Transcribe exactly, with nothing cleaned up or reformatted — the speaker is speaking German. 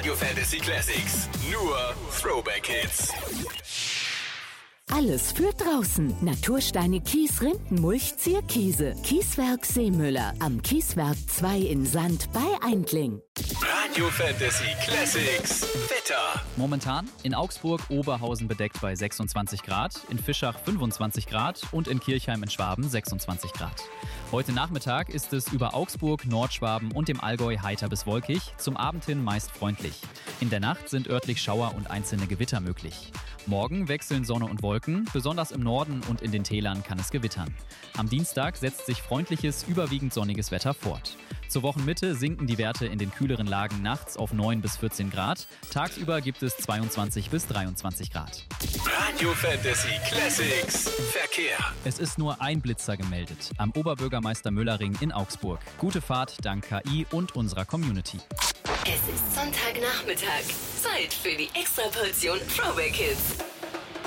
Radio Fantasy Classics. Nur Throwback Hits. Alles für draußen. Natursteine, Kies, Rindenmulch, Zierkiese. Kieswerk Seemüller. Am Kieswerk zwei in Sand bei Eindling. Radio Fantasy Classics. Wetter. Momentan in Augsburg Oberhausen bedeckt bei sechsundzwanzig Grad, in Fischach fünfundzwanzig Grad und in Kirchheim in Schwaben sechsundzwanzig Grad. Heute Nachmittag ist es über Augsburg, Nordschwaben und dem Allgäu heiter bis wolkig, zum Abend hin meist freundlich. In der Nacht sind örtlich Schauer und einzelne Gewitter möglich. Morgen wechseln Sonne und Wolken, besonders im Norden und in den Tälern kann es gewittern. Am Dienstag setzt sich freundliches, überwiegend sonniges Wetter fort. Zur Wochenmitte sinken die Werte in den kühleren Lagen nachts auf neun bis vierzehn Grad. Tagsüber gibt es zweiundzwanzig bis dreiundzwanzig Grad. Radio Fantasy Classics. Verkehr. Es ist nur ein Blitzer gemeldet am Oberbürgermeister Müllering in Augsburg. Gute Fahrt dank K I und unserer Community. Es ist Sonntagnachmittag. Zeit für die Extraportion Throwback Hits.